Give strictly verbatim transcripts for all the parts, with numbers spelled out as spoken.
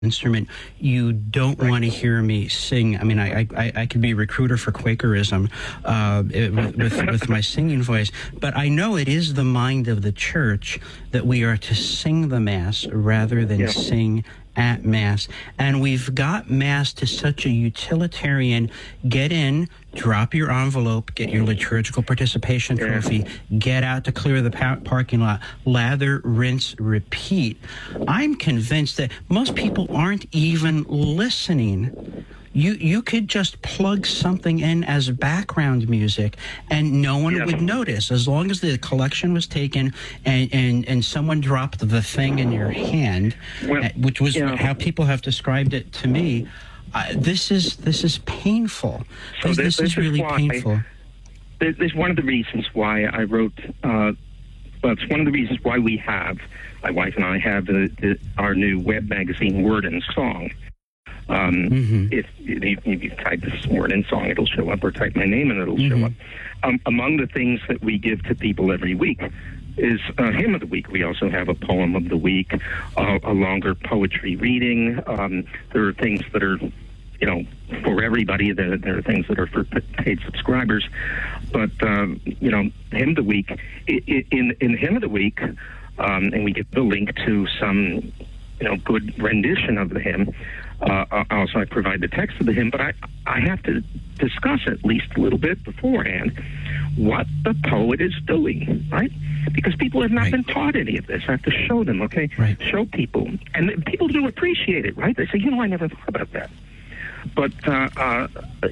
instrument, you don't Right. want to hear me sing. I mean, I I, I could be a recruiter for Quakerism uh, it- with, with with my singing voice, but I know it is the mind of the church that we are to sing the Mass rather than Yeah. sing at Mass. And we've got Mass to such a utilitarian, get in, drop your envelope, get your liturgical participation Yeah. trophy, get out to clear the pa- parking lot, lather, rinse, repeat. I'm convinced that most people aren't even listening. You you could just plug something in as background music and no one Yeah. would notice, as long as the collection was taken and, and, and someone dropped the thing in your hand, Well, uh, which was yeah. how people have described it to me. Uh, this is this is painful. So this, this- this this is is really why- painful. There- There's one of the reasons why I wrote. Uh, well, it's one of the reasons why we have, my wife and I have the, the, our new web magazine, Word and Song. Um, Mhm. if, if, if you type this Word and Song, it'll show up, or type my name and it'll show Mhm. up. Um, among the things that we give to people every week is a hymn of the week. We also have a poem of the week, uh, a longer poetry reading. Um, there are things that are, you know, for everybody. There, there are things that are for p- paid subscribers. But, um, you know, hymn of the week, i- i- in, in hymn of the week, um, and we get the link to some, you know, good rendition of the hymn. Uh, also, I provide the text of the hymn, but I, I have to discuss at least a little bit beforehand what the poet is doing, right? Because people have not Right. been taught any of this. I have to show them, okay? Right. Show people. And people do appreciate it, right? They say, you know, I never thought about that. But uh, uh,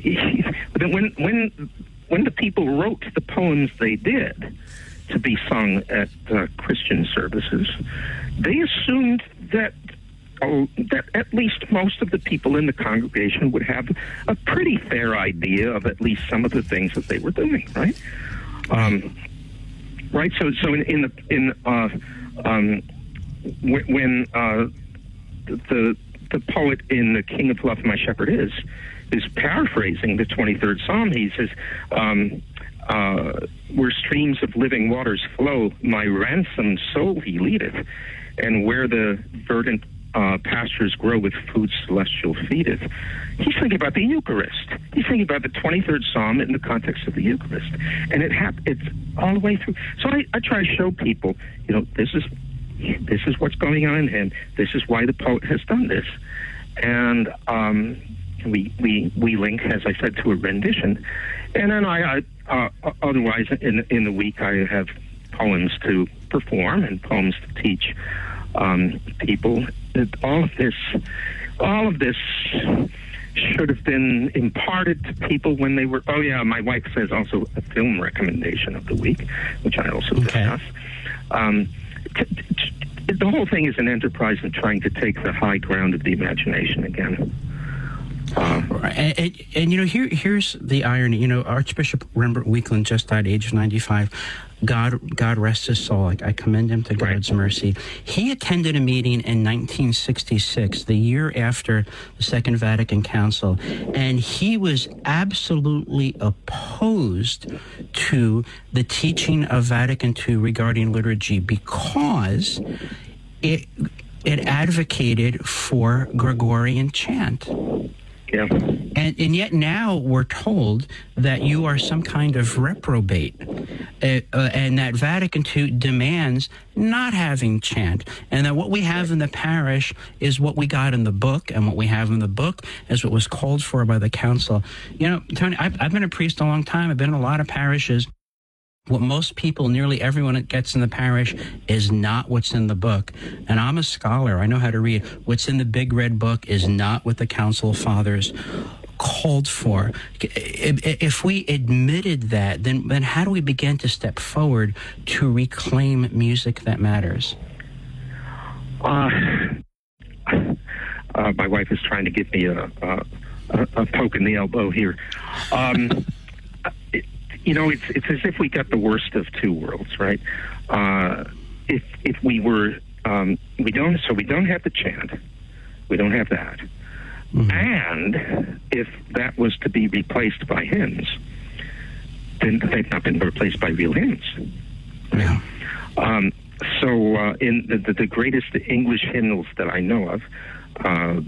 but when, when, when the people wrote the poems they did to be sung at uh, Christian services, they assumed that Oh, that at least most of the people in the congregation would have a pretty fair idea of at least some of the things that they were doing, right? Um, right. So, so in, in the in uh, um, when, when uh, the the poet in "The King of Love, My Shepherd Is" is paraphrasing the twenty-third Psalm, he says, um, uh, "Where streams of living waters flow, my ransomed soul He leadeth, and where the verdant Uh, pastures grow with food celestial feedeth." He's thinking about the Eucharist. He's thinking about the twenty-third Psalm in the context of the Eucharist, and it hap- it's all the way through. So I, I try to show people, you know, this is this is what's going on, and this is why the poet has done this, and um, we we we link, as I said, to a rendition, and then I, I uh, otherwise in in the week I have poems to perform and poems to teach um, people. That all of this, all of this should have been imparted to people when they were. Oh yeah, my wife says also a film recommendation of the week, which I also Okay. discuss. Um, t- t- t- the whole thing is an enterprise in trying to take the high ground of the imagination again. Uh, And, and, and, you know, here here's the irony. You know, Archbishop Rembert Weekland just died, age ninety-five. God, God rest his soul. I, I commend him to God's mercy. He attended a meeting in nineteen sixty-six, the year after the Second Vatican Council, and he was absolutely opposed to the teaching of Vatican Two regarding liturgy because it it advocated for Gregorian chant. yeah. And, and yet now we're told that you are some kind of reprobate, uh, uh, and that Vatican Two demands not having chant, and that what we have in the parish is what we got in the book, and what we have in the book is what was called for by the council. You know, Tony, I've, I've been a priest a long time. I've been in a lot of parishes. What most people, nearly everyone that gets in the parish, is not what's in the book. And I'm a scholar. I know how to read. What's in the big red book is not what the Council of Fathers called for. If we admitted that, then, then how do we begin to step forward to reclaim music that matters? Uh, uh, my wife is trying to give me a, a, a poke in the elbow here. Um, it, you know, it's it's as if we got the worst of two worlds, right? Uh, if if we were, um, we don't, so we don't have the chant, we don't have that, mm-hmm. and if that was to be replaced by hymns, then they've not been replaced by real hymns. Yeah. Um, so uh, in the, the, the greatest English hymnals that I know of, uh,